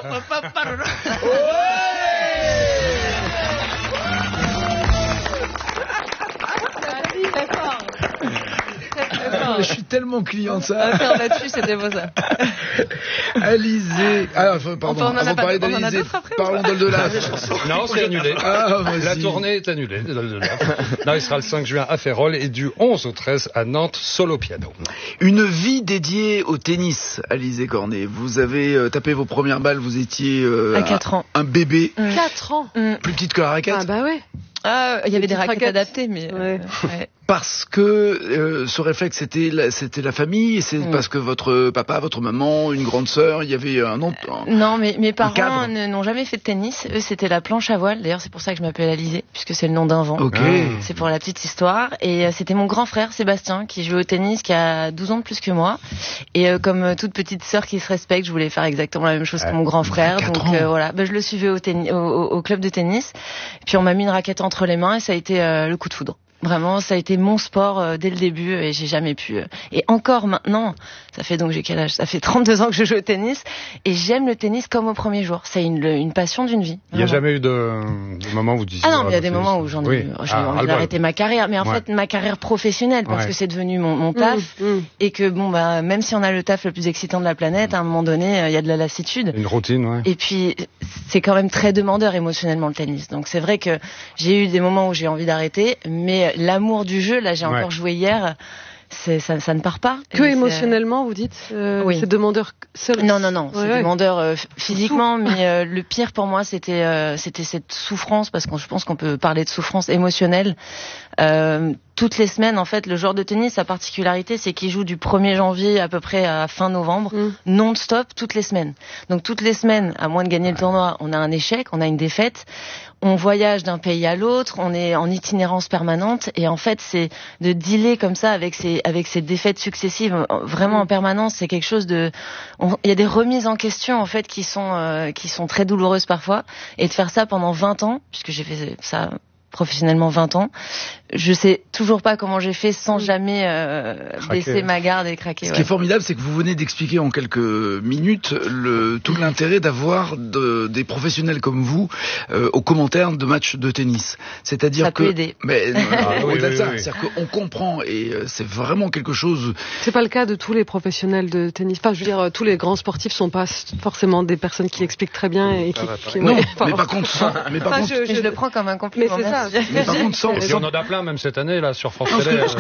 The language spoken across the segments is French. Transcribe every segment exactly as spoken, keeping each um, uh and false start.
Je suis tellement client de ça. Faire là-dessus, c'était beau ça. Alizé. Ah, pardon, enfin, avant de parler pas, d'Alizé, parlons d'Oldelaf. Non, c'est annulé. Ah, la tournée est annulée d'Oldelaf. Non, il sera le cinq juin à Férolles et du onze au treize à Nantes, solo piano. Une vie dédiée au tennis, Alizé Cornet. Vous avez euh, tapé vos premières balles, vous étiez euh, à quatre ans. Un bébé. Mmh. quatre ans. Mmh. Plus petite que la raquette. Ah bah ouais. Ah, il y avait des raquettes, raquettes adaptées, mais ouais. Euh, ouais. Parce que euh, ce réflexe, c'était la, c'était la famille, et c'est mmh. parce que votre papa, votre maman, une grande sœur, il y avait un autre. Un, non, mais mes parents n'ont jamais fait de tennis. Eux, c'était la planche à voile. D'ailleurs, c'est pour ça que je m'appelle Alizé, puisque c'est le nom d'un vent. Ok. C'est pour la petite histoire. Et euh, c'était mon grand frère Sébastien qui jouait au tennis, qui a douze ans de plus que moi. Et euh, comme toute petite sœur qui se respecte, je voulais faire exactement la même chose ouais. que mon grand frère. Donc euh, voilà, ben, je le suivais au, tennis, au, au, au club de tennis. Et puis on m'a mis une raquette entre les mains et ça a été euh, le coup de foudre. Vraiment, ça a été mon sport euh, dès le début et j'ai jamais pu. Euh, et encore maintenant, ça fait donc j'ai quel âge ? Ça fait trente-deux ans que je joue au tennis et j'aime le tennis comme au premier jour. C'est une, une passion d'une vie. Il n'y a jamais eu de, de moment où vous disiez... Ah non, mais il y a des moments où j'en ai, oui. j'ai ah, envie d'arrêter ma carrière. Mais en ouais. fait, ma carrière professionnelle, parce ouais. que c'est devenu mon, mon taf mmh, mmh. et que bon bah même si on a le taf le plus excitant de la planète, à un moment donné, il y a de la lassitude. Une routine, ouais. Et puis c'est quand même très demandeur émotionnellement le tennis. Donc c'est vrai que j'ai eu des moments où j'ai envie d'arrêter, mais l'amour du jeu, là j'ai encore ouais. joué hier, c'est, ça, ça ne part pas. Que émotionnellement, vous dites euh, oui. C'est demandeur seul. Non, non, non, c'est ouais, demandeur euh, physiquement, mais euh, le pire pour moi c'était, euh, c'était cette souffrance, parce que je pense qu'on peut parler de souffrance émotionnelle. Euh, toutes les semaines, en fait, le joueur de tennis, sa particularité, c'est qu'il joue du premier janvier à peu près à fin novembre, mm. non-stop, toutes les semaines. Donc toutes les semaines, à moins de gagner le tournoi, on a un échec, on a une défaite, on voyage d'un pays à l'autre, on est en itinérance permanente, et en fait, c'est de dealer comme ça avec ces, avec ces défaites successives, vraiment en permanence, c'est quelque chose de... Il y a des remises en question, en fait, qui sont, euh, qui sont très douloureuses parfois, et de faire ça pendant vingt ans, puisque j'ai fait ça... professionnellement vingt ans. Je sais toujours pas comment j'ai fait sans jamais euh, baisser ma garde et craquer. Ce ouais. qui est formidable, c'est que vous venez d'expliquer en quelques minutes le, tout l'intérêt d'avoir de, des professionnels comme vous euh, aux commentaires de matchs de tennis. C'est-à-dire ça que... peut aider. Mais, ah, au-delà oui, de ça, oui, oui. c'est-à-dire qu'on comprend et euh, c'est vraiment quelque chose... C'est pas le cas de tous les professionnels de tennis. Enfin, je veux dire, tous les grands sportifs sont pas forcément des personnes qui expliquent très bien et qui... qui non, ouais, mais par contre, sans... Mais par enfin, contre, je, je, je le prends comme un compliment. Mais c'est ça. Mais par contre, sans... Et puis on en a plein même cette année là sur France Télé. Ce que,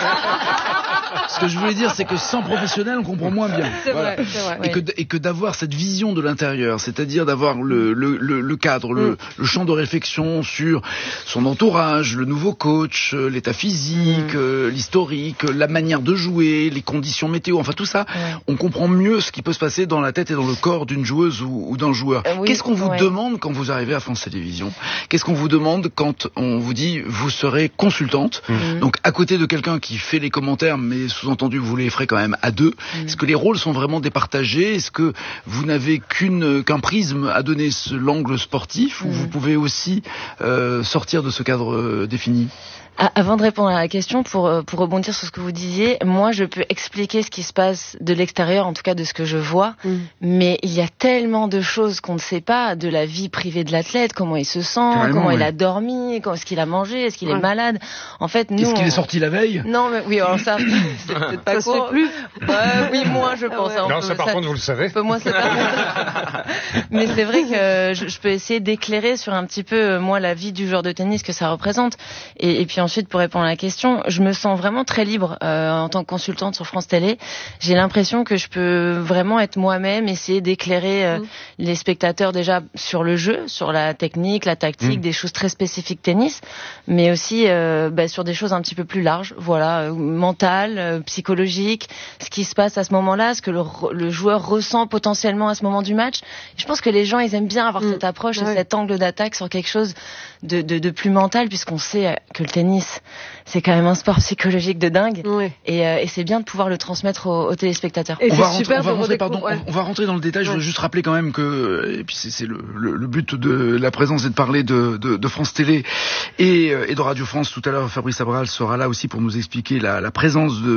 ce que je voulais dire, c'est que sans professionnel, on comprend moins bien. C'est voilà. vrai, c'est vrai. Et, Oui. que, et que d'avoir cette vision de l'intérieur, c'est-à-dire d'avoir le, le, le, le cadre, le, mm. le champ de réflexion sur son entourage, le nouveau coach, l'état physique, mm. euh, l'historique, la manière de jouer, les conditions météo, enfin tout ça, ouais. on comprend mieux ce qui peut se passer dans la tête et dans le corps d'une joueuse ou, ou d'un joueur. Euh, oui, Qu'est-ce qu'on vous ouais. demande quand vous arrivez à France Télévisions ? Qu'est-ce qu'on vous demande quand on vous dit vous serez consultante, mmh. donc à côté de quelqu'un qui fait les commentaires, mais sous-entendu vous les ferez quand même à deux. Mmh. Est-ce que les rôles sont vraiment départagés ? Est-ce que vous n'avez qu'une qu'un prisme à donner l'angle sportif, mmh. ou vous pouvez aussi euh, sortir de ce cadre euh, défini ? Avant de répondre à la question, pour pour rebondir sur ce que vous disiez, moi je peux expliquer ce qui se passe de l'extérieur, en tout cas de ce que je vois, mm. mais il y a tellement de choses qu'on ne sait pas, de la vie privée de l'athlète, comment il se sent, Carrément, comment oui. il a dormi, est-ce qu'il a mangé, est-ce qu'il ouais. est malade. En fait, nous, est-ce qu'il on... est sorti la veille ? Non, mais oui, alors ça, c'est peut-être pas ça court. Se fait plus. Bah, oui, moins je pense. Ah ouais. Hein, non, ça par ça, contre vous le savez. Peu moins c'est pas. Mais c'est vrai que je, je peux essayer d'éclairer sur un petit peu moi la vie du joueur de tennis que ça représente, et, et puis ensuite pour répondre à la question, je me sens vraiment très libre euh, en tant que consultante sur France Télé. J'ai l'impression que je peux vraiment être moi-même, essayer d'éclairer euh, mmh. les spectateurs déjà sur le jeu, sur la technique, la tactique, mmh. des choses très spécifiques tennis, mais aussi euh, bah, sur des choses un petit peu plus larges, voilà, euh, mentales, euh, psychologiques, ce qui se passe à ce moment-là, ce que le, le joueur ressent potentiellement à ce moment du match. Je pense que les gens, ils aiment bien avoir mmh. cette approche, ouais. cet angle d'attaque sur quelque chose de, de, de plus mental, puisqu'on sait que le tennis, c'est quand même un sport psychologique de dingue, ouais. et, euh, et c'est bien de pouvoir le transmettre aux, aux téléspectateurs. Et on, c'est va super rentrer, on, va rentrer, pardon, ouais. on va rentrer dans le détail. Ouais. Je veux juste rappeler quand même que, et puis c'est, c'est le, le, le but de la présence et de parler de, de, de France Télé et, et de Radio France. Tout à l'heure, Fabrice Abral sera là aussi pour nous expliquer la, la présence de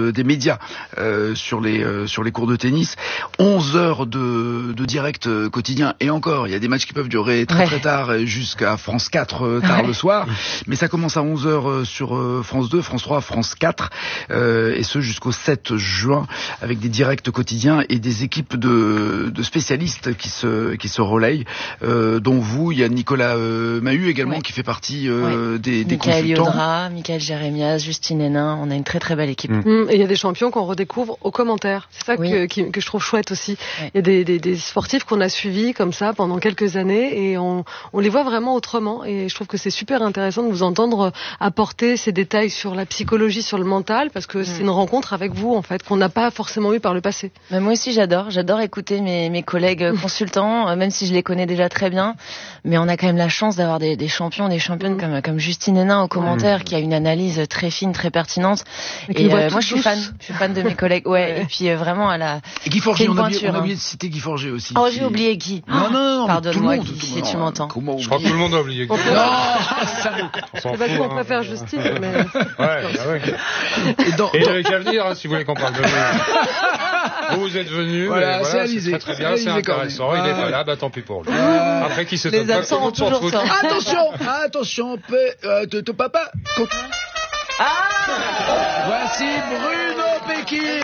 de, des médias euh, sur les euh, sur les cours de tennis. onze heures de, de direct euh, quotidien, et encore, il y a des matchs qui peuvent durer très ouais. très tard, jusqu'à France quatre euh, tard ouais. le soir, mais ça commence à onze heures euh, sur euh, France deux, France trois, France quatre, euh, et ce jusqu'au sept juin, avec des directs quotidiens et des équipes de, de spécialistes qui se qui se relayent, euh, dont vous, il y a Nicolas euh, Mahut également ouais. qui fait partie euh, ouais. des, des Michael consultants. Yodra, Michael Jérémias, Justine Hénin, on a une très très belle équipe. Mmh. Mmh, et il y a des champions qu'on redécouvre aux commentaires. C'est ça oui. que, qui, que je trouve chouette aussi. Ouais. Il y a des, des, des sportifs qu'on a suivis comme ça pendant quelques années et on, on les voit vraiment autrement. Et je trouve que c'est super intéressant de vous entendre apporter ces détails sur la psychologie, sur le mental, parce que mmh. c'est une rencontre avec vous en fait qu'on n'a pas forcément eu par le passé. Mais moi aussi j'adore, j'adore écouter mes, mes collègues consultants, même si je les connais déjà très bien. Mais on a quand même la chance d'avoir des, des champions, des championnes mmh. comme, comme Justine Hénin aux commentaires, mmh. qui a une analyse très fine, très pertinente. Et, et euh, moi je suis fan, je suis fan de mes collègues. Ouais. ouais. Et puis euh, vraiment à la. Et Guy Forget, on a oublié, on a oublié de citer Guy Forget aussi. Oh j'ai oublié Guy. Non non non. Pardonne-moi Guy, si tu m'entends. Je crois que tout le monde a oublié Guy. Non. C'est parce qu'on préfère Justine. Mais... Ouais, ouais. Et, dans, et dans... il avait qu'à venir, hein, si vous voulez qu'on parle de lui. Vous êtes venu, voilà, voilà, c'est très très bien, c'est intéressant. Il est pas là, bah tant pis pour lui. Euh, Après, qui se Les absents ont toujours ça. Attention, attention, euh, ton papa. Ah, voici Bruno Pecky.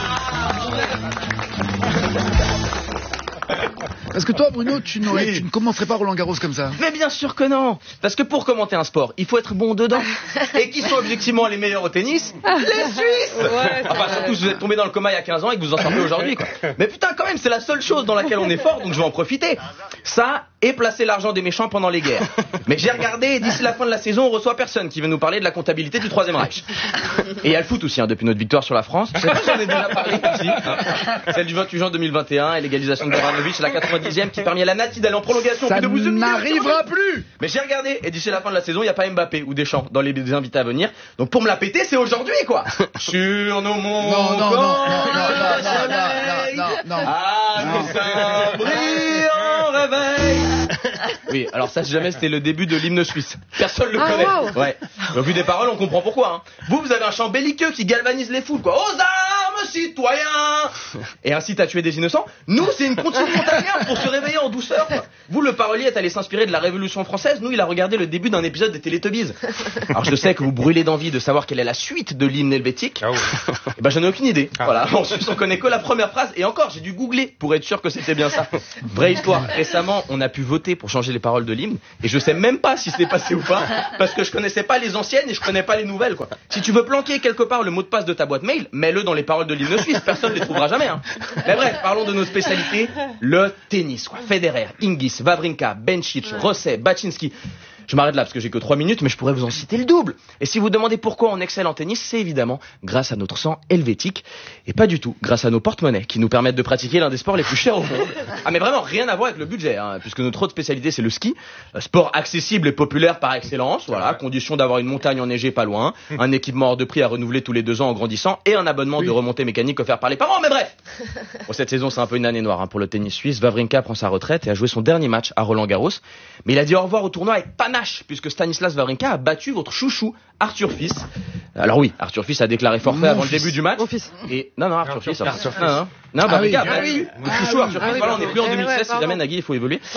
Parce que toi, Bruno, tu, oui. tu ne commencerais pas Roland Garros comme ça. Mais bien sûr que non. Parce que pour commenter un sport, il faut être bon dedans. Et qui sont objectivement les meilleurs au tennis? Les Suisses. Ouais, enfin, surtout si vous êtes tombé dans le coma il y a quinze ans et que vous en sortez aujourd'hui, quoi. Mais putain, quand même, c'est la seule chose dans laquelle on est fort, donc je vais en profiter. Ça, et placer l'argent des méchants pendant les guerres. Mais j'ai regardé, et d'ici la fin de la saison, on reçoit personne qui veut nous parler de la comptabilité du Troisième Reich. Et il y a le foot aussi, hein, depuis notre victoire sur la France. Je sais pas si j'en ai déjà parlé ici. Hein. Celle du vingt-huit juin deux mille vingt et un et l'égalisation de Beramovic à la quatre-vingt-dixième qui permet à la Nati d'aller en prolongation. Ça n'arrivera plus. Mais j'ai regardé, et d'ici la fin de la saison, il n'y a pas Mbappé ou Deschamps dans les invités à venir. Donc pour me la péter, c'est aujourd'hui, quoi. Sur nos monts. Non, non, non, non, non, non, non, non, non. Ah, nous sommes brillants, réveil. Oui, alors ça, si jamais c'était le début de l'hymne suisse. Personne le ah, connaît. Wow. Ouais. Au vu des paroles, on comprend pourquoi. Hein. Vous, vous avez un chant belliqueux qui galvanise les foules, quoi. Aux armes, citoyens. Et incite à tuer des innocents. Nous, c'est une comptine montagnarde pour se réveiller en douceur, quoi. Vous, le parolier est allé s'inspirer de la Révolution française. Nous, il a regardé le début d'un épisode des Télétubbies. Alors, je sais que vous brûlez d'envie de savoir quelle est la suite de l'hymne helvétique. Ah oui. Et ben, j'en ai aucune idée. Ah. Voilà. En Suisse, on connaît que la première phrase. Et encore, j'ai dû googler pour être sûr que c'était bien ça. Vraie histoire. Récemment, on a pu voter pour changer les paroles de l'hymne. Et je sais même pas si c'est passé ou pas. Parce que je connaissais pas les anciennes et je connais pas les nouvelles, quoi. Si tu veux planquer quelque part le mot de passe de ta boîte mail, mets-le dans les paroles de l'hymne suisse. Personne les trouvera jamais, hein. Mais bref, parlons de nos spécialités. Le tennis, quoi. Federer, Hingis, Wawrinka, Bencic, Rosset, Baczynski. Je m'arrête là parce que j'ai que trois minutes, mais je pourrais vous en citer le double. Et si vous demandez pourquoi on excelle en tennis, c'est évidemment grâce à notre sang helvétique. Et pas du tout grâce à nos porte-monnaies qui nous permettent de pratiquer l'un des sports les plus chers au monde. Ah mais vraiment rien à voir avec le budget, hein, puisque notre autre spécialité c'est le ski. Sport accessible et populaire par excellence, voilà, condition d'avoir une montagne enneigée pas loin, un équipement hors de prix à renouveler tous les deux ans en grandissant et un abonnement oui. de remontée mécanique offert par les parents, mais bref. Bon, cette saison c'est un peu une année noire hein, pour le tennis suisse. Wawrinka prend sa retraite et a joué son dernier match à Roland Garros. Mais il a dit au revoir au tournoi avec panache, puisque Stanislas Wawrinka a battu votre chouchou Arthur Fils. Alors oui, Arthur Fils a déclaré forfait Mon avant fils. le début du match. Mon fils. Et non non Arthur, Arthur Fils. Arthur Fils. Non non. Non, ah Wawrinka. oui, ah oui. Votre chouchou Arthur Fils. Voilà, on n'est plus en deux mille seize. Si jamais Nagui, il faut évoluer. Euh,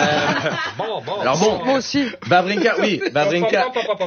bon, bon. Alors bon. Moi aussi. Wawrinka, oui, Wawrinka.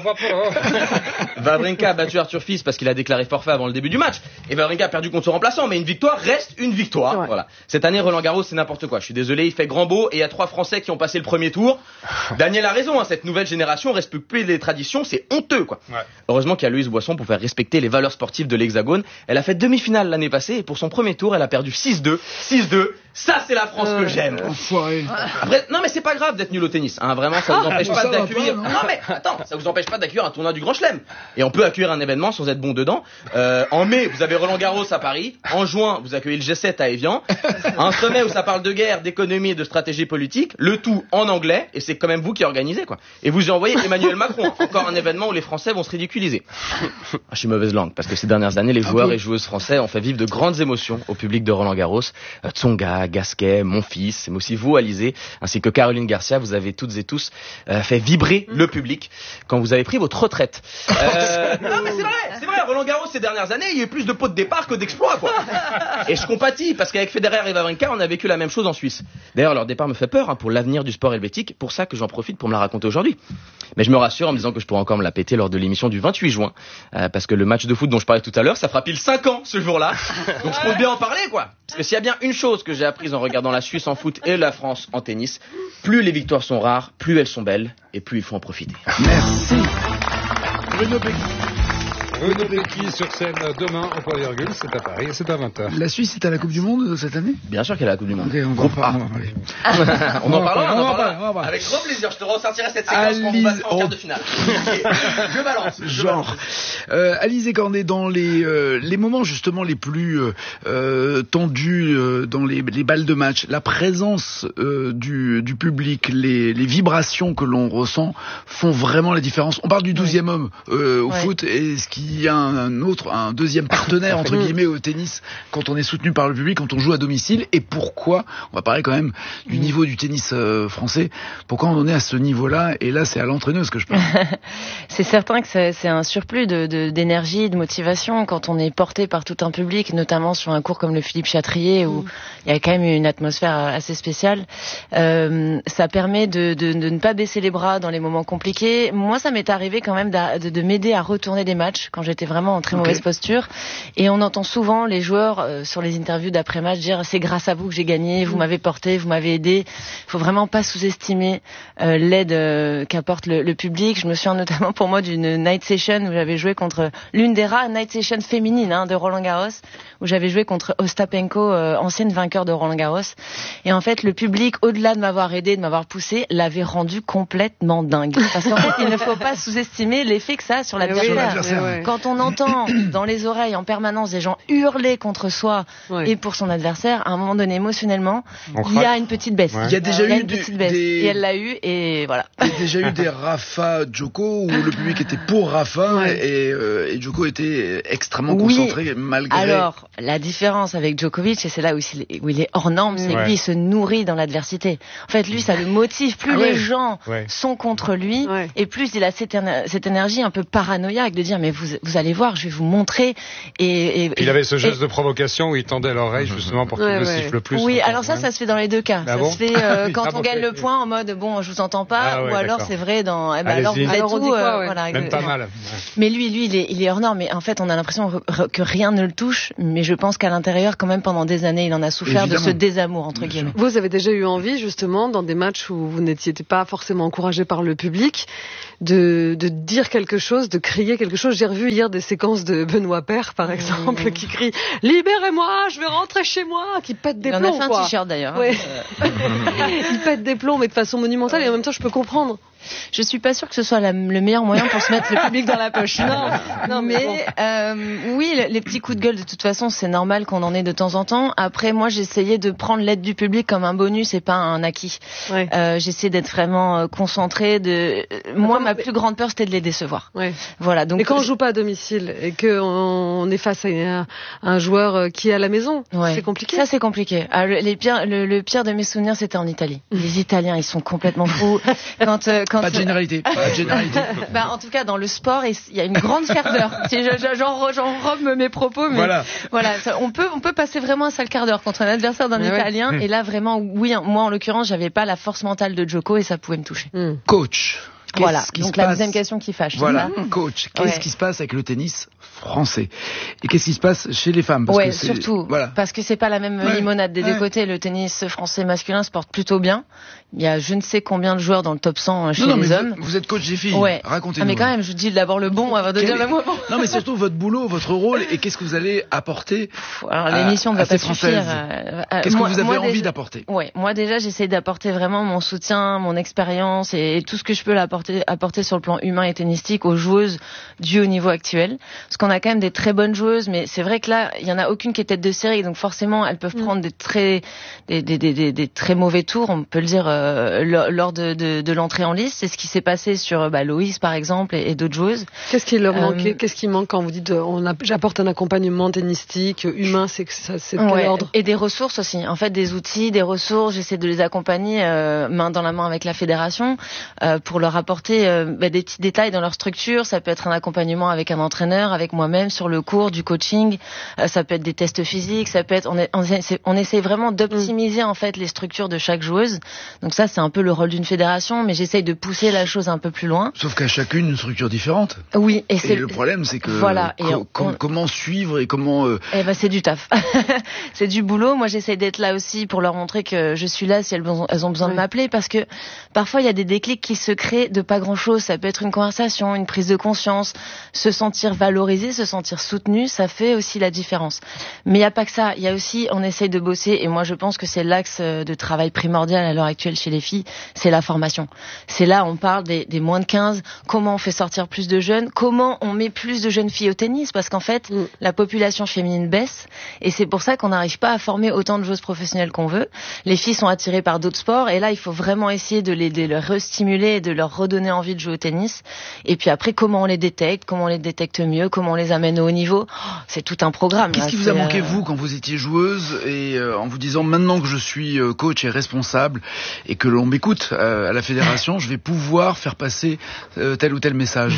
Wawrinka a battu Arthur Fils parce qu'il a déclaré forfait avant le début du match. Et Wawrinka a perdu contre son remplaçant, mais une victoire reste une victoire. Ouais. Voilà. Cette année, Roland Garros, c'est n'importe quoi. Je suis désolé, il fait grand beau et il y a trois Français qui ont passé le premier tour. Daniel a raison, hein, cette nouvelle génération respecte plus les traditions, c'est honteux, quoi. Ouais. Heureusement qu'il y a Louise Boisson pour faire respecter les valeurs sportives de l'Hexagone. Elle a fait demi-finale l'année passée et pour son premier tour, elle a perdu six deux. six deux. Ça, c'est la France euh, que j'aime. Enfoiré. Après, non, mais c'est pas grave d'être nul au tennis, hein. Vraiment, ça vous empêche ah, pas d'accueillir. Pas, non, non, mais attends, ça vous empêche pas d'accueillir un tournoi du Grand Chelem. Et on peut accueillir un événement sans être bon dedans. Euh, en mai, vous avez Roland Garros à Paris. En juin, vous accueillez le G sept à Évian. Un sommet où ça parle de guerre, d'économie et de stratégie politique. Le tout en anglais. Et c'est quand même vous qui organisez, quoi. Et vous y envoyez Emmanuel Macron. Encore un événement où les Français vont se ridiculiser. Ah, je suis mauvaise langue parce que ces dernières années, les joueurs et joueuses français ont fait vivre de grandes émotions au public de Roland Garros. Euh, Tsonga, Nicolas Gasquet, mon fils, mais aussi vous, Alizé, ainsi que Caroline Garcia. Vous avez toutes et tous euh, fait vibrer le public quand vous avez pris votre retraite. Euh, non, mais c'est vrai, c'est vrai. Roland Garros ces dernières années, il y a eu plus de pots de départ que d'exploits, quoi. Et je compatis parce qu'avec Federer et Wawrinka, on a vécu la même chose en Suisse. D'ailleurs, leur départ me fait peur hein, pour l'avenir du sport helvétique. Pour ça que j'en profite pour me la raconter aujourd'hui. Mais je me rassure en me disant que je pourrais encore me la péter lors de l'émission du vingt-huit juin, euh, parce que le match de foot dont je parlais tout à l'heure, ça fera pile cinq ans ce jour-là. Donc je compte bien en parler, quoi. Parce que s'il y a bien une chose que j'ai apprise en regardant la Suisse en foot et la France en tennis, plus les victoires sont rares, plus elles sont belles, et plus il faut en profiter. Merci. Bruno Pecky. Bruno Pecky sur scène demain au point virgule, c'est à Paris et c'est à vingt heures. La Suisse est à la Coupe du Monde cette année ? Bien sûr qu'elle est à la Coupe du Monde. Okay, on, Groupe A. On, on en parlera, on en parlera. Avec grand plaisir, je te ressortirai cette séquence quand on passe en quart de finale. Je balance. Je Genre. balance. Euh, Alizé Cornet, dans les, euh, les moments justement les plus euh, tendus euh, dans les, les balles de match, la présence euh, du, du public, les, les vibrations que l'on ressent font vraiment la différence. On parle du douzième ouais. homme euh, au ouais. foot, et ce qui y a un autre, un deuxième partenaire entre guillemets au tennis quand on est soutenu par le public, quand on joue à domicile. Et pourquoi, on va parler quand même du niveau du tennis euh, français, pourquoi on en est à ce niveau-là? Et là c'est à l'entraîneuse que je parle. C'est certain que c'est, c'est un surplus de, de, d'énergie, de motivation quand on est porté par tout un public, notamment sur un cours comme le Philippe Chatrier où il y a quand même une atmosphère assez spéciale. Euh, ça permet de, de, de ne pas baisser les bras dans les moments compliqués. Moi ça m'est arrivé quand même de, de, de m'aider à retourner des matchs quand j'étais vraiment en très okay. mauvaise posture, et on entend souvent les joueurs euh, sur les interviews d'après-match dire c'est grâce à vous que j'ai gagné, vous mmh. m'avez porté, vous m'avez aidé. Il faut vraiment pas sous-estimer euh, l'aide euh, qu'apporte le, le public. Je me souviens notamment pour moi d'une night session où j'avais joué contre l'une des rares night sessions féminines hein, de Roland Garros, où j'avais joué contre Ostapenko, euh, ancienne vainqueur de Roland Garros, et en fait le public, au-delà de m'avoir aidé, de m'avoir poussé, l'avait rendu complètement dingue, parce qu'en fait il ne faut pas sous-estimer l'effet que ça a sur l'adversaire. Oui, quand on entend dans les oreilles en permanence des gens hurler contre soi ouais. et pour son adversaire, à un moment donné émotionnellement il y a une petite baisse. Ouais. Il y a déjà il y a eu une du, petite baisse des... et elle l'a eu, et voilà. Il y a déjà eu des Rafa Djoko où le public était pour Rafa ouais. et, euh, et Djoko était extrêmement oui. concentré malgré. Alors la différence avec Djokovic, et c'est là où il est, où il est hors norme, c'est ouais. que lui il se nourrit dans l'adversité. En fait lui ça le motive, plus ah ouais. les gens ouais. sont contre lui ouais. et plus il a cette, éner- cette énergie un peu paranoïaque de dire mais vous, vous allez voir, je vais vous montrer. Et, et il avait ce geste et... de provocation où il tendait l'oreille justement pour qu'il ouais, le ouais. siffle plus. Oui, alors ça, ça se fait dans les deux cas. Ah ça bon se fait euh, quand ah, on gagne le point en mode bon, je vous entends pas, ah, ouais, ou alors d'accord. c'est vrai dans. Eh ben, alors vous êtes alors, tout, quoi, ouais. voilà. Même pas mal. Ouais. Mais lui, lui, il est, il est hors norme. Mais en fait, on a l'impression que rien ne le touche. Mais je pense qu'à l'intérieur, quand même, pendant des années, il en a souffert Évidemment. de ce désamour entre guillemets. Vous avez déjà eu envie, justement, dans des matchs où vous n'étiez pas forcément encouragé par le public, de, de dire quelque chose, de crier quelque chose. J'ai revu hier des séquences de Benoît Paire, par exemple, mmh. qui crie « Libérez-moi, je vais rentrer chez moi !» qui pète des il plombs. Il en a fait un t-shirt d'ailleurs. Ouais. Il pète des plombs, mais de façon monumentale, et en même temps, je peux comprendre. Je suis pas sûre que ce soit la, le meilleur moyen pour se mettre le public dans la poche. Non, non, mais bon. euh, oui, les petits coups de gueule, de toute façon, c'est normal qu'on en ait de temps en temps. Après, moi, j'essayais de prendre l'aide du public comme un bonus et pas un acquis. Ouais. Euh, j'essayais d'être vraiment concentrée. De, moi, ma plus grande peur, c'était de les décevoir. Ouais. Voilà. Donc. Mais quand on joue pas à domicile et que on est face à un, un joueur qui est à la maison, ouais. c'est compliqué. Ça, c'est compliqué. Ah, le, les pires, le, le pire de mes souvenirs, c'était en Italie. Les Italiens, ils sont complètement fous. Quand euh, Quand pas de généralité, pas de généralité. Bah, en tout cas, dans le sport, il y a une grande ferveur. Si j'en, j'enrobe mes propos, mais voilà, voilà ça, on peut, on peut passer vraiment un sale quart d'heure contre un adversaire d'un mais Italien. Ouais. Et là, vraiment, oui, moi, en l'occurrence, j'avais pas la force mentale de Djoko et ça pouvait me toucher. Mm. Coach. Qu'est-ce voilà, qui donc se la passe... deuxième question qui fâche. Voilà, coach, qu'est-ce ouais. qui se passe avec le tennis français? Et qu'est-ce qui se passe chez les femmes? Parce ouais, que c'est... surtout, voilà. Parce que c'est pas la même ouais. limonade des ouais. deux côtés. Le tennis français masculin se porte plutôt bien. Il y a je ne sais combien de joueurs dans le top cent chez non, non, les mais hommes. Vous, vous êtes coach des filles, ouais. racontez-nous. Ah, mais quand même, je dis d'abord le bon avant de Quel dire est... le moins bon. Non, mais surtout votre boulot, votre rôle, et qu'est-ce que vous allez apporter? Alors l'émission ne va pas suffire. Qu'est-ce que vous avez envie déjà... d'apporter? Ouais, moi déjà, j'essaie d'apporter vraiment mon soutien, mon expérience et tout ce que je peux l'apporter apporter, apporter sur le plan humain et tennistique aux joueuses du haut niveau actuel. Parce qu'on a quand même des très bonnes joueuses, mais c'est vrai que là, il y en a aucune qui est tête de série, donc forcément, elles peuvent mmh. prendre des très, des, des, des, des, des très mauvais tours, on peut le dire, euh, lors de, de, de l'entrée en liste. C'est ce qui s'est passé sur bah, Loïs, par exemple, et, et d'autres joueuses. Qu'est-ce qui leur manquait euh, Qu'est-ce qui manque quand vous dites euh, on a, j'apporte un accompagnement tennistique, humain, c'est que ça, c'est de quel ouais, ordre? Et des ressources aussi. En fait, des outils, des ressources. J'essaie de les accompagner euh, main dans la main avec la fédération euh, pour leur apporter euh, bah, des petits détails dans leur structure. Ça peut être un accompagnement avec un entraîneur, avec moi-même sur le cours, du coaching. Euh, ça peut être des tests physiques. Ça peut être on, est, on, est, on essaie vraiment d'optimiser mmh. en fait les structures de chaque joueuse. Donc ça, c'est un peu le rôle d'une fédération, mais j'essaye de pousser la chose un peu plus loin. Sauf qu'à chacune une structure différente. Oui, et, et c'est le problème, c'est que voilà, co- on, com- on... comment suivre et comment. Euh... Eh ben, c'est du taf. C'est du boulot. Moi, j'essaye d'être là aussi pour leur montrer que je suis là si elles ont, elles ont besoin oui. de m'appeler, parce que parfois il y a des déclics qui se créent de pas grand-chose. Ça peut être une conversation, une prise de conscience, se sentir valorisé, se sentir soutenu, ça fait aussi la différence. Mais il y a pas que ça. Il y a aussi, on essaye de bosser, et moi je pense que c'est l'axe de travail primordial à l'heure actuelle chez les filles, c'est la formation. C'est là on parle des, des moins de quinze, comment on fait sortir plus de jeunes, comment on met plus de jeunes filles au tennis, parce qu'en fait mm. la population féminine baisse, et c'est pour ça qu'on n'arrive pas à former autant de joueuses professionnelles qu'on veut. Les filles sont attirées par d'autres sports, et là il faut vraiment essayer de les, de les restimuler et de leur redonner envie de jouer au tennis. Et puis après, comment on les détecte, comment on les détecte mieux, comment on les amène au haut niveau, oh, c'est tout un programme. Qu'est-ce là, qui vous a manqué euh... vous quand vous étiez joueuse, et euh, en vous disant maintenant que je suis coach et responsable et que l'on m'écoute euh, à la fédération, je vais pouvoir faire passer euh, tel ou tel message?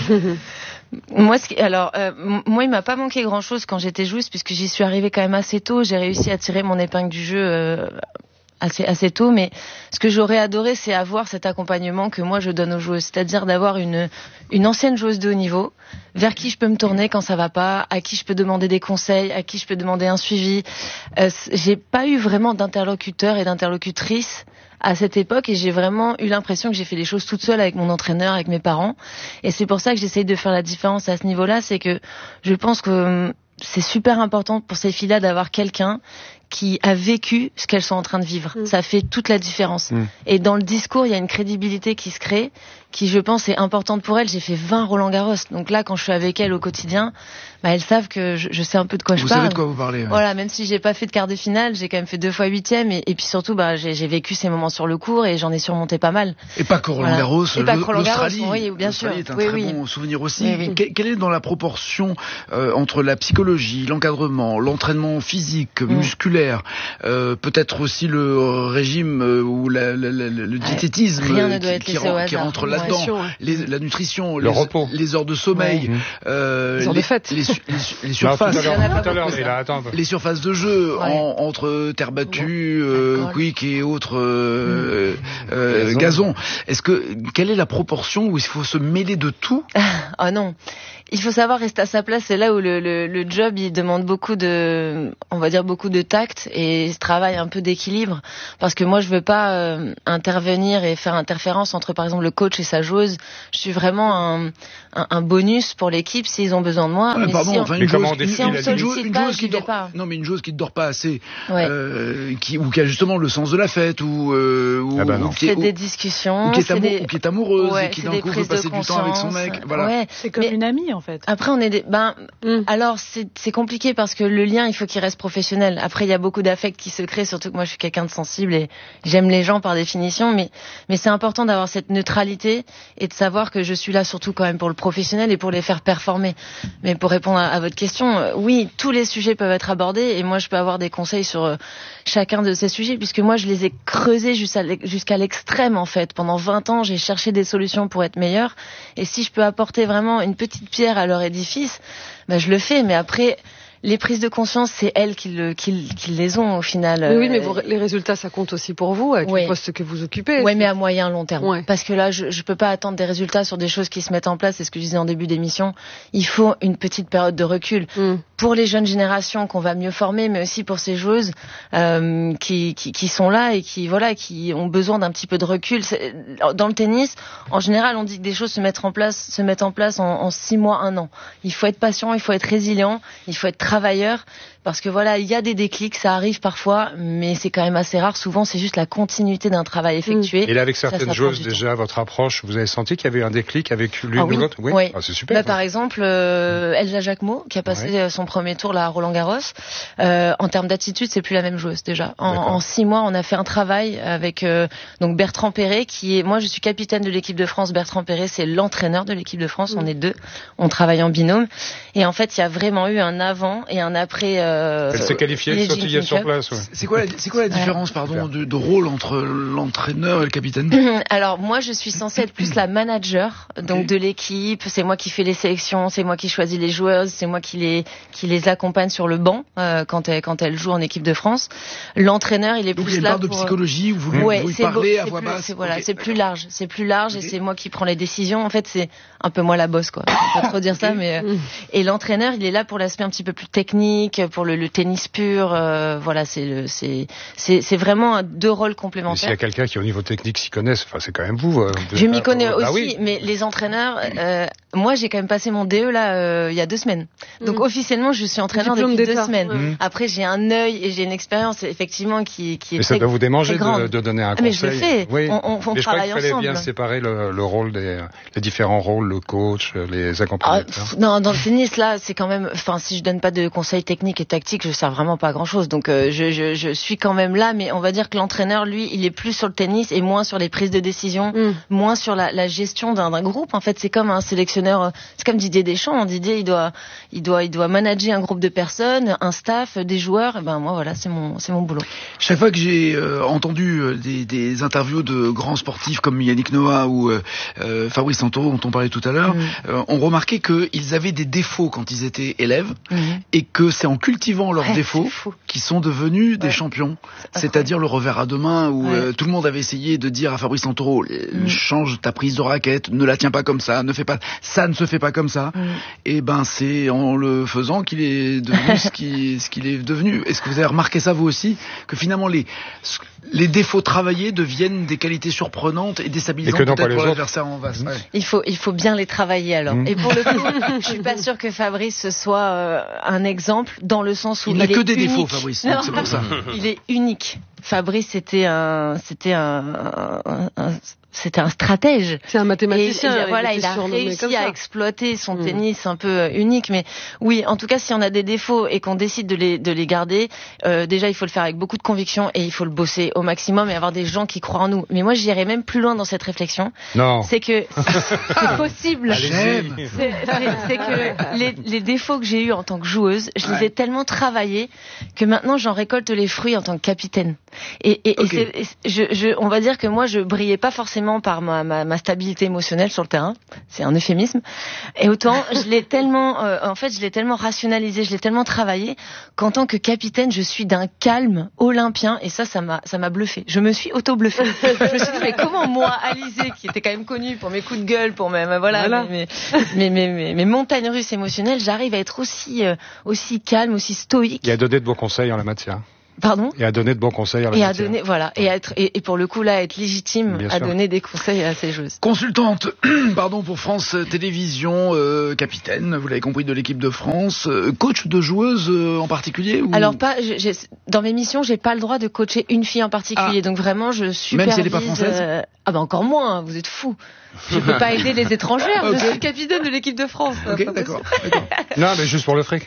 Moi, ce qui, alors, euh, moi, il m'a pas manqué grand-chose quand j'étais joueuse, puisque j'y suis arrivée quand même assez tôt. J'ai réussi à tirer mon épingle du jeu euh, assez assez tôt. Mais ce que j'aurais adoré, c'est avoir cet accompagnement que moi je donne aux joueuses, c'est-à-dire d'avoir une une ancienne joueuse de haut niveau vers qui je peux me tourner quand ça va pas, à qui je peux demander des conseils, à qui je peux demander un suivi. Euh, j'ai pas eu vraiment d'interlocuteur et d'interlocutrice à cette époque, et j'ai vraiment eu l'impression que j'ai fait les choses toute seule avec mon entraîneur, avec mes parents. Et c'est pour ça que j'essaye de faire la différence à ce niveau-là, c'est que je pense que c'est super important pour ces filles-là d'avoir quelqu'un qui a vécu ce qu'elles sont en train de vivre. Mmh. Ça fait toute la différence. Mmh. Et dans le discours, il y a une crédibilité qui se crée, qui, je pense, est importante pour elles. J'ai fait vingt Roland-Garros. Donc là, quand je suis avec elles au quotidien, bah, elles savent que je, je sais un peu de quoi vous je parle. Vous savez de quoi vous parlez. Ouais. Voilà, même si j'ai pas fait de quart de finale, j'ai quand même fait deux fois huitième. Et, et puis surtout, bah, j'ai, j'ai vécu ces moments sur le court, et j'en ai surmonté pas mal. Et pas que Roland-Garros, voilà. Et pas que Roland-Garros, oui, bien sûr. L'Australie est un oui, très oui. bon souvenir aussi. Oui, oui. Quelle est dans la proportion euh, entre la psychologie, l'encadrement, l'entraînement physique, mmh. musculaire, euh, peut-être aussi le régime euh, ou la, la, la, le diététisme Rien qui, qui, rend, qui rentre là-dedans, les, la nutrition, le les, repos, les heures de sommeil, ouais. euh, les, les, les, les, les surfaces, non, tout à l'heure, là, attends, les surfaces de jeu ouais. en, entre terre battue, euh, quick et autres euh, mmh. euh, gazon. gazon. Est-ce que quelle est la proportion où il faut se mêler de tout? Ah oh non. Il faut savoir rester à sa place. C'est là où le, le, le job, il demande beaucoup de, on va dire beaucoup de tact et ce travail un peu d'équilibre. Parce que moi, je veux pas euh, intervenir et faire interférence entre, par exemple, le coach et sa joueuse. Je suis vraiment un, un, un bonus pour l'équipe s'ils ont besoin de moi. Ouais, mais pardon, si on, enfin, une joueuse, une, si on une, une joueuse, une joueuse qui dort pas. Non, mais une joueuse qui ne dort pas assez, ouais. euh, qui ou qui a justement le sens de la fête, ou, euh, ou, ah ben ou qui est, c'est ou, des discussions, ou qui est, amour, des... ou qui est amoureuse ouais, et qui d'un coup veut passer du temps avec son mec. Voilà. Ouais, c'est comme mais une amie en fait. Après, on est des, ben, mm. alors c'est c'est compliqué parce que le lien, il faut qu'il reste professionnel. Après, il y a beaucoup d'affects qui se créent, surtout que moi, je suis quelqu'un de sensible et j'aime les gens par définition, mais mais c'est important d'avoir cette neutralité et de savoir que je suis là surtout quand même pour le professionnel et pour les faire performer. Mais pour répondre à, à votre question, euh, oui, tous les sujets peuvent être abordés et moi, je peux avoir des conseils sur euh, chacun de ces sujets puisque moi, je les ai creusés jusqu'à jusqu'à l'extrême en fait. Pendant vingt ans, j'ai cherché des solutions pour être meilleure et si je peux apporter vraiment une petite pierre à leur édifice, ben, je le fais. Mais après, les prises de conscience, c'est elles qui, le, qui, qui les ont au final. Oui, oui mais vous, les résultats, ça compte aussi pour vous, avec oui. le poste que vous occupez. Oui, mais à moyen, long terme. Ouais. Parce que là, je ne peux pas attendre des résultats sur des choses qui se mettent en place. C'est ce que je disais en début d'émission. Il faut une petite période de recul. Mm. Pour les jeunes générations qu'on va mieux former, mais aussi pour ces joueuses euh, qui, qui, qui sont là et qui, voilà, qui ont besoin d'un petit peu de recul. C'est, dans le tennis, en général, on dit que des choses se mettent en place, se mettent en place en, en six mois, un an. Il faut être patient, il faut être résilient, il faut être travailleur, parce que voilà, il y a des déclics, ça arrive parfois, mais c'est quand même assez rare. Souvent, c'est juste la continuité d'un travail effectué. Et là, avec certaines ça, ça joueuses, déjà, votre approche, vous avez senti qu'il y avait un déclic avec l'une ah, ou oui. l'autre? Oui. oui. Ah, c'est super. Bah, par exemple, euh, Elsa Jacquemot, qui a passé ouais. son premier tour là à Roland-Garros. Euh, en termes d'attitude, c'est plus la même joueuse déjà. En, en six mois, on a fait un travail avec euh, donc Bertrand Perret, qui est, moi, je suis capitaine de l'équipe de France. Bertrand Perret, c'est l'entraîneur de l'équipe de France. Mmh. On est deux. On travaille en binôme. Et en fait, il y a vraiment eu un avant et un après. Euh, Elle s'est qualifiée, elle sautillait sur place. Ouais. C'est quoi la, c'est quoi la différence, ouais. pardon, de, de rôle entre l'entraîneur et le capitaine? Alors moi, je suis censée être plus la manager donc okay. de l'équipe. C'est moi qui fais les sélections, c'est moi qui choisis les joueuses, c'est moi qui les qui les accompagne sur le banc euh, quand elle quand elle joue en équipe de France. L'entraîneur, il est donc plus il y a là une part pour... de psychologie où vous lui, ouais, vous lui parlez beau, à voix plus, basse. C'est, voilà, okay, c'est plus large, c'est plus large okay. et c'est moi qui prends les décisions. En fait, c'est un peu moi la boss, quoi. On peut pas trop dire okay. ça, mais euh... et l'entraîneur, il est là pour l'aspect un petit peu plus technique, pour le, le tennis pur. Euh, voilà, c'est le, c'est, c'est, c'est vraiment deux rôles complémentaires. Mais s'il y a quelqu'un qui au niveau technique s'y connaisse, enfin c'est quand même vous. Euh, je m'y connais euh, aussi, bah oui. mais les entraîneurs, euh, moi j'ai quand même passé mon D E là euh, il y a deux semaines. Donc mmh. officiellement, je suis entraîneur depuis deux semaines. Mmh. Après, j'ai un œil et j'ai une expérience effectivement qui, qui est mais très, ça doit vous démanger de, de donner un conseil. Mais je le fais. Oui. On, on, on mais travaille je crois qu'il ensemble. fallait bien séparer le, le rôle des les différents rôles, le coach, les accompagnateurs. Ah, non, dans le tennis là, c'est quand même. Enfin, si je donne pas de conseils techniques et tactiques, je sers vraiment pas à grand chose. Donc, euh, je, je, je suis quand même là, mais on va dire que l'entraîneur, lui, il est plus sur le tennis et moins sur les prises de décision, mm. moins sur la, la gestion d'un, d'un groupe. En fait, c'est comme un sélectionneur. C'est comme Didier Deschamps. Didier, il doit, il doit, il doit manager un groupe de personnes, un staff, des joueurs. Et ben moi, voilà, c'est mon, c'est mon boulot. Chaque fois que j'ai euh, entendu euh, des, des interviews de grands sportifs comme Yannick Noah ou euh, euh, Fabrice Santoro, dont on parlait tout à l'heure, mm. euh, on remarquait qu'ils avaient des défauts quand ils étaient élèves mm. et que c'est en cultivant leurs ouais, défauts qu'ils sont devenus des ouais. champions. C'est C'est-à-dire le revers à deux mains où ouais. euh, tout le monde avait essayé de dire à Fabrice Santoro mm. change ta prise de raquette, ne la tiens pas comme ça, ne fais pas ça, ne se fait pas comme ça. Mm. Et ben c'est en le faisant qu'il est devenu ce qu'il ce qu'il est devenu. Est-ce que vous avez remarqué ça vous aussi, que finalement les les défauts travaillés deviennent des qualités surprenantes et déstabilisantes et peut-être pour l'adversaire en face. Ouais. Il faut il faut bien les travailler alors. Mmh. Et pour le coup, je suis pas sûre que Fabrice soit euh, un exemple dans le sens où il il n'a que est des unique. défauts, Fabrice. Donc c'est pour ça. Il est unique. Fabrice, c'était un c'était un, un, un c'était un stratège. C'est un mathématicien. Et, et, voilà, il a réussi à exploiter son mmh. tennis un peu unique. Mais oui, en tout cas, si on a des défauts et qu'on décide de les, de les garder, euh, déjà, il faut le faire avec beaucoup de conviction et il faut le bosser au maximum et avoir des gens qui croient en nous. Mais moi, j'irais même plus loin dans cette réflexion. Non. C'est que c'est possible. C'est, c'est, c'est que les, les défauts que j'ai eus en tant que joueuse, je ouais. les ai tellement travaillés que maintenant, j'en récolte les fruits en tant que capitaine. Et, et, okay. et, c'est, et je, je, on va dire que moi, je brillais pas forcément par ma, ma, ma stabilité émotionnelle sur le terrain, c'est un euphémisme. Et autant, je l'ai tellement, euh, en fait, je l'ai tellement rationalisé, je l'ai tellement travaillé qu'en tant que capitaine, je suis d'un calme olympien. Et ça, ça m'a, ça m'a bluffé. Je me suis auto-bluffé. Je me suis dit, mais comment moi, Alizé, qui était quand même connue pour mes coups de gueule, pour mes, voilà, voilà. Mes, mes, mes, mes, mes montagnes russes émotionnelles, j'arrive à être aussi, euh, aussi calme, aussi stoïque. Il a donné de bons conseils en la matière. Pardon? Et à donner de bons conseils à la et matière. à donner, voilà, et à être, et, et pour le coup là, être légitime Bien à sûr. donner des conseils à ces joueuses. Consultante, pardon, pour France Télévisions, euh, capitaine, vous l'avez compris, de l'équipe de France, euh, coach de joueuses euh, en particulier ou... Alors pas, j'ai, dans mes missions, j'ai pas le droit de coacher une fille en particulier, ah. donc vraiment je supervise. Même si elle n'est pas française. Euh, ah ben encore moins, vous êtes fous. Je peux pas aider les étrangères, okay. Je suis capitaine de l'équipe de France. Ok, d'accord, d'accord. Non, mais juste pour le fric.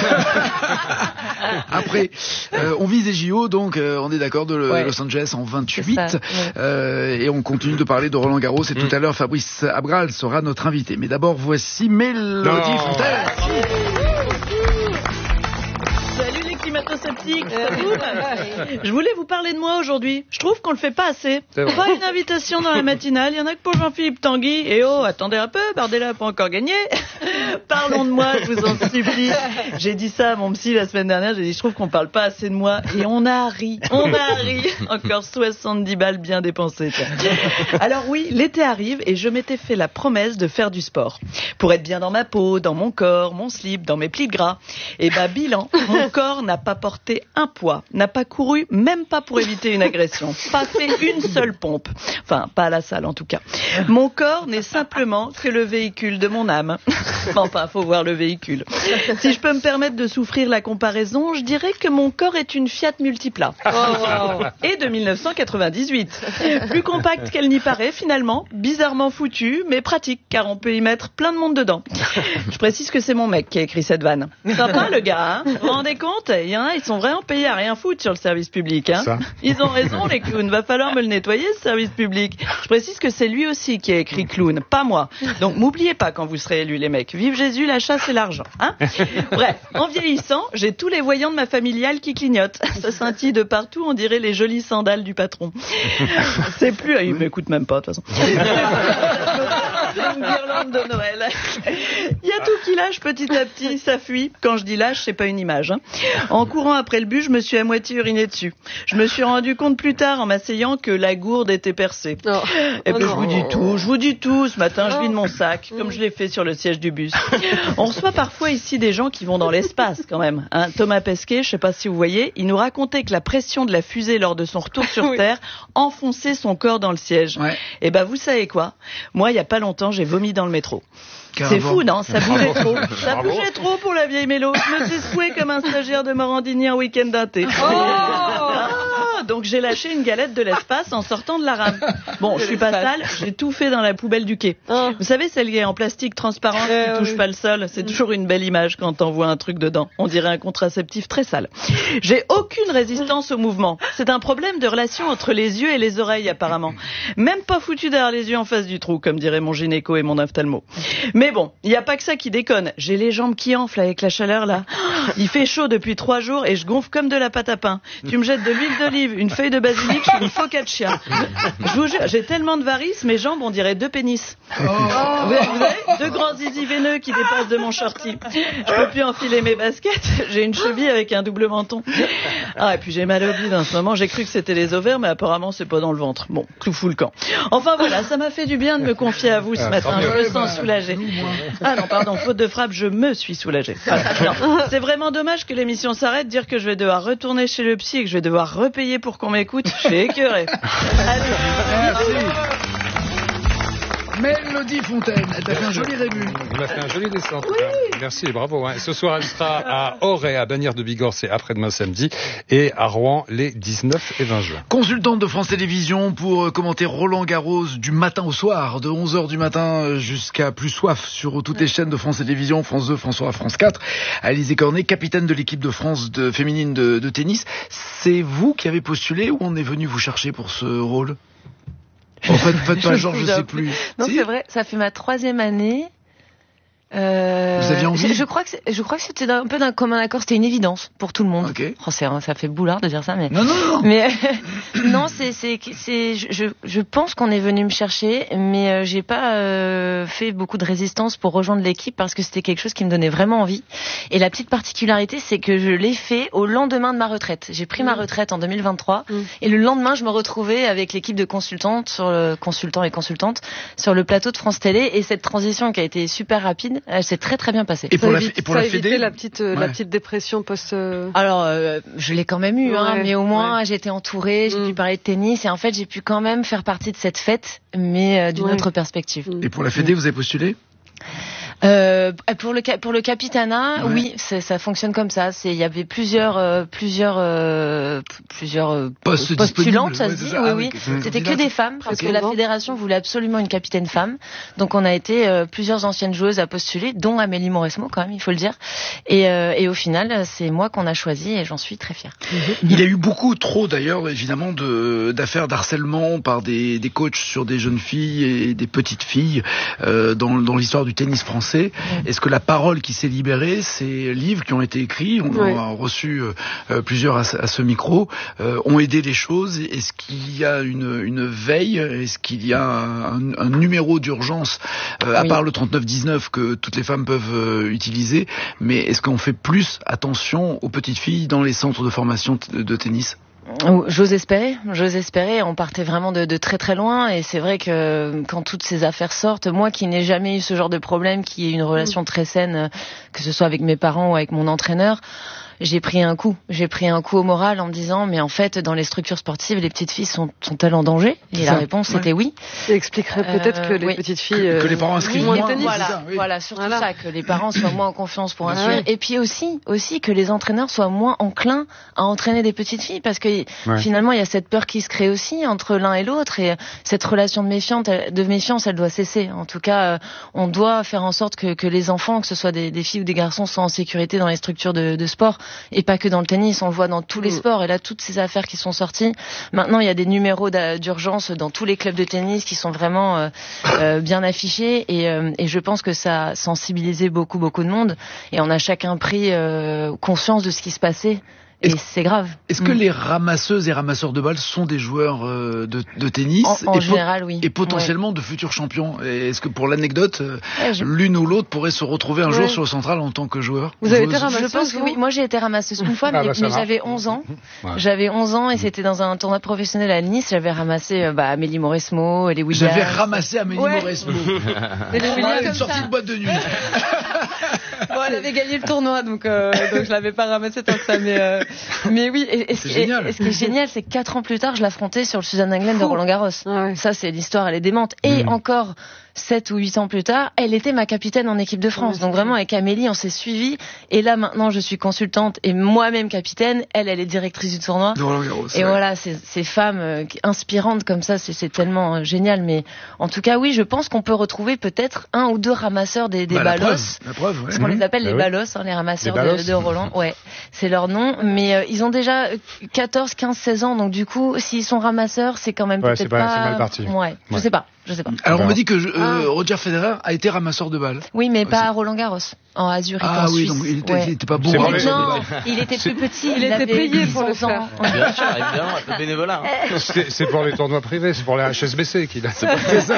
Après, euh, on vise les J O, donc euh, on est d'accord de le, ouais. Los Angeles en vingt-huit, ça, ouais. euh, et on continue de parler de Roland Garros. Et mm. tout à l'heure, Fabrice Abral sera notre invité. Mais d'abord, voici Mélodie Fontaine. Sceptique, je voulais vous parler de moi aujourd'hui. Je trouve qu'on le fait pas assez. Pas une invitation dans la matinale, il y en a que pour Jean-Philippe Tanguy. Et oh, attendez un peu, Bardella n'a pas encore gagné. Parlons de moi, je vous en supplie. J'ai dit ça à mon psy la semaine dernière, j'ai dit je trouve qu'on parle pas assez de moi. Et on a ri, on a ri. Encore soixante-dix balles bien dépensées. Alors oui, l'été arrive et je m'étais fait la promesse de faire du sport. Pour être bien dans ma peau, dans mon corps, mon slip, dans mes plis de gras. Et bah bilan, mon corps n'a pas porté porté un poids, n'a pas couru, même pas pour éviter une agression, pas fait une seule pompe. Enfin, pas à la salle en tout cas. Mon corps n'est simplement que le véhicule de mon âme. Enfin, faut voir le véhicule. Si je peux me permettre de souffrir la comparaison, je dirais que mon corps est une Fiat Multipla. Oh, wow. Et de dix-neuf cent quatre-vingt-dix-huit. Plus compacte qu'elle n'y paraît finalement, bizarrement foutue, mais pratique, car on peut y mettre plein de monde dedans. Je précise que c'est mon mec qui a écrit cette vanne. Sympa le gars, hein. Vous vous rendez compte? Il y en a, ils sont vraiment payés à rien foutre sur le service public. Hein. Ils ont raison les clowns, va falloir me le nettoyer ce service public. Je précise que c'est lui aussi qui a écrit clown, pas moi. Donc m'oubliez pas quand vous serez élus les mecs. Vive Jésus, la chasse et l'argent. Hein. Bref, en vieillissant, j'ai tous les voyants de ma familiale qui clignotent. Ça scintille de partout, on dirait les jolies sandales du patron. C'est plus... Il m'écoute même pas de toute façon. Une guirlande de Noël. Il y a tout qui lâche petit à petit, ça fuit. Quand je dis lâche, c'est pas une image. Hein. En courant après le but, je me suis à moitié uriné dessus. Je me suis rendu compte plus tard en m'asseyant que la gourde était percée. Oh. Et puis oh je vous dis tout, je vous dis tout. Ce matin, je vide mon sac, comme je l'ai fait sur le siège du bus. On reçoit parfois ici des gens qui vont dans l'espace quand même. Hein, Thomas Pesquet, je sais pas si vous voyez, il nous racontait que la pression de la fusée lors de son retour sur oui. Terre enfonçait son corps dans le siège. Ouais. Et ben vous savez quoi? Moi, il y a pas longtemps, j'ai vomi dans le métro. C'est fou, non? Ça bougeait trop. Ça bougeait trop pour la vieille mélo. Je me suis secoué comme un stagiaire de Morandini en week-end d'un thé. Oh ah, donc j'ai lâché une galette de l'espace en sortant de la rame. Bon, je suis pas sale, j'ai tout fait dans la poubelle du quai. Oh. Vous savez, celle qui est en plastique transparent euh, qui touche oui. pas le sol, c'est toujours une belle image quand on voit un truc dedans. On dirait un contraceptif très sale. J'ai aucune résistance au mouvement. C'est un problème de relation entre les yeux et les oreilles apparemment. Même pas foutu derrière les yeux en face du trou, comme dirait mon gynéco et mon ophtalmo. Mais bon, il n'y a pas que ça qui déconne. J'ai les jambes qui enflent avec la chaleur là. Il fait chaud depuis trois jours et je gonfle comme de la pâte à pain. Tu me jettes de l'huile d'olive, une feuille de basilic, je suis une focaccia. Je vous jure, j'ai tellement de varices, mes jambes on dirait deux pénis. Oh. Vous avez, vous avez deux grands zizi veineux qui dépassent de mon shorty. Je peux plus enfiler mes baskets, j'ai une cheville avec un double menton. Ah et puis j'ai mal au bide en ce moment, j'ai cru que c'était les ovaires mais apparemment c'est pas dans le ventre. Bon, tout fout le camp. Enfin voilà, ça m'a fait du bien de me confier à vous ce matin, je me sens soulagée. Ah non, pardon, faute de frappe, je me suis soulagée. Voilà. C'est vraiment dommage que l'émission s'arrête, dire que je vais devoir retourner chez le psy et que je vais devoir repayer pour qu'on m'écoute. Je suis écœurée. Allez. Merci. Mélodie Fontaine, elle t'a fait un joli début. Elle m'a fait un joli descente. Oui. Merci, bravo. Hein. Ce soir, elle sera à Auray, à Bagnères de Bigorre, c'est après-demain samedi, et à Rouen les dix-neuf et vingt juin. Consultante de France Télévisions pour commenter Roland Garros du matin au soir, de onze heures du matin jusqu'à plus soif sur toutes les chaînes de France Télévisions, France deux, France trois, France quatre. Alizé Cornet, capitaine de l'équipe de France de, féminine de, de tennis. C'est vous qui avez postulé ou on est venu vous chercher pour ce rôle? En fait, faites pas genre, je sais plus. Non, si c'est vrai, ça fait ma troisième année. Euh, Vous aviez envie? Je, je crois que je crois que c'était un peu d'un commun accord, c'était une évidence pour tout le monde. Okay. Oh, c'est, ça fait boulard de dire ça, mais non non non. Mais non, c'est c'est c'est je je pense qu'on est venu me chercher, mais euh, j'ai pas euh, fait beaucoup de résistance pour rejoindre l'équipe parce que c'était quelque chose qui me donnait vraiment envie. Et la petite particularité, c'est que je l'ai fait au lendemain de ma retraite. J'ai pris mmh. ma retraite en deux mille vingt-trois mmh. et le lendemain, je me retrouvais avec l'équipe de consultantes sur le consultants et consultantes sur le plateau de France Télé et cette transition qui a été super rapide. Elle s'est très très bien passée. Et pour la, et pour ça la Fédé, la petite euh, ouais. la petite dépression post. Euh... Alors euh, je l'ai quand même eu, ouais, hein, mais au moins ouais. j'étais entourée, j'ai mm. pu parler de tennis et en fait j'ai pu quand même faire partie de cette fête, mais euh, d'une ouais. autre perspective. Et pour la Fédé, mm. vous avez postulé? Euh, pour le pour le capitanat, ouais. oui, c'est, ça fonctionne comme ça. C'est il y avait plusieurs euh, plusieurs euh, plusieurs euh, Postes postulantes, ça se dit. Ça. Oui, ah, oui. oui. C'était que des femmes parce okay. que la fédération voulait absolument une capitaine femme. Donc on a été euh, plusieurs anciennes joueuses à postuler, dont Amélie Mauresmo quand même, il faut le dire. Et euh, et au final, c'est moi qu'on a choisi et j'en suis très fière. Il y a eu beaucoup trop d'ailleurs évidemment de d'affaires d'harcèlement par des des coachs sur des jeunes filles et des petites filles euh, dans dans l'histoire du tennis français. Est-ce que la parole qui s'est libérée, ces livres qui ont été écrits, on oui. en a reçu euh, plusieurs à, à ce micro, euh, ont aidé les choses? Est-ce qu'il y a une, une veille? Est-ce qu'il y a un, un numéro d'urgence, euh, à oui. part le trente-neuf dix-neuf que toutes les femmes peuvent euh, utiliser? Mais est-ce qu'on fait plus attention aux petites filles dans les centres de formation de, de tennis? J'ose espérer, j'ose espérer. On partait vraiment de, de très très loin et c'est vrai que quand toutes ces affaires sortent, moi qui n'ai jamais eu ce genre de problème, qui ai une relation très saine, que ce soit avec mes parents ou avec mon entraîneur, j'ai pris un coup. J'ai pris un coup au moral en me disant, mais en fait, dans les structures sportives, les petites filles sont, sont-elles en danger? Et la réponse ouais. était oui. Ça expliquerait peut-être euh, que les oui. petites filles... Que, que les parents inscrivent oui, moins. Tennis, voilà, ça, oui. voilà, surtout voilà. ça, que les parents soient moins en confiance pour instruire. Ah, et puis aussi, aussi que les entraîneurs soient moins enclins à entraîner des petites filles, parce que ouais. finalement, il y a cette peur qui se crée aussi entre l'un et l'autre, et cette relation de méfiance, de méfiance, elle doit cesser. En tout cas, on doit faire en sorte que, que les enfants, que ce soit des, des filles ou des garçons, soient en sécurité dans les structures de, de sport, et pas que dans le tennis. On le voit dans tous les sports, et là, toutes ces affaires qui sont sorties. Maintenant, il y a des numéros d'urgence dans tous les clubs de tennis qui sont vraiment euh, euh, bien affichés, et, euh, et je pense que ça a sensibilisé beaucoup, beaucoup de monde, et on a chacun pris euh, conscience de ce qui se passait. Et c'est grave. Est-ce que mmh. les ramasseuses et ramasseurs de balles sont des joueurs euh, de, de tennis en, en et général, oui. Et potentiellement ouais. de futurs champions? Et est-ce que pour l'anecdote, ouais, je... l'une ou l'autre pourrait se retrouver un ouais. jour sur le central en tant que joueur? Vous avez été ramasseuse? Je pense que oui. Moi, j'ai été ramasseuse une fois, ah mais, bah, mais j'avais onze ans. Ouais. J'avais onze ans et c'était dans un tournoi professionnel à Nice. J'avais ramassé bah, Amélie Mauresmo, les Williams. J'avais ramassé Amélie ouais. Mauresmo. Et les Williams une sortie de boîte de nuit. Bon, elle avait gagné le tournoi, donc, euh, donc je l'avais pas ramassé tant que ça, mais, euh, mais oui. Et, et, ce, et, et ce qui est génial, c'est que quatre ans plus tard, je l'affrontais sur le Suzanne Englen de Roland Garros. Ah ouais. Ça, c'est l'histoire, elle est démente. Et mmh. encore sept ou huit ans plus tard, elle était ma capitaine en équipe de France. Ouais, donc vraiment, avec Amélie, on s'est suivis. Et là, maintenant, je suis consultante et moi-même capitaine. Elle, elle est directrice du tournoi. De Roland Garros. Et ouais. voilà, ces, ces femmes euh, inspirantes comme ça, c'est tellement euh, génial. Mais en tout cas, oui, je pense qu'on peut retrouver peut-être un ou deux ramasseurs des, des bah, ballos. La preuve, ouais. Parce qu'on mmh. les appelle bah les oui. ballos, hein, les ramasseurs les de, de Roland. Ouais, c'est leur nom. Mais euh, ils ont déjà quatorze, quinze, seize ans. Donc du coup, s'ils sont ramasseurs, c'est quand même ouais, peut-être pas... pas... C'est mal parti. Ouais, ouais. Je sais pas. Je sais pas. Alors on me dit que euh, ah. Roger Federer a été ramasseur de balles. Oui, mais pas à Roland Garros, en à Zurich, ah, en oui, Suisse. Donc il était, ouais. il était pas bon. Non, non il était plus petit. Il, il était payé pour le faire. Bien sûr, évidemment, un peu bénévolat. Hein. C'est pour les tournois privés, c'est pour les H S B C qu'il a. C'est ça.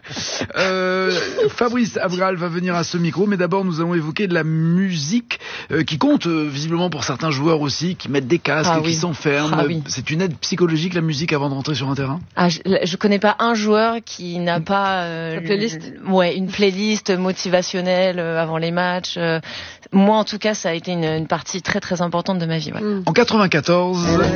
euh, Fabrice Abgral va venir à ce micro, mais d'abord nous allons évoquer de la musique euh, qui compte euh, visiblement pour certains joueurs aussi, qui mettent des casques ah, et oui. qui s'enferment. Ah, oui. C'est une aide psychologique la musique avant de rentrer sur un terrain. Ah, je, je connais pas un joueur qui n'a pas euh, une playlist. Ouais, une playlist motivationnelle euh, avant les matchs. Euh, moi, en tout cas, ça a été une, une partie très très importante de ma vie. Ouais. En quatre-vingt-quatorze.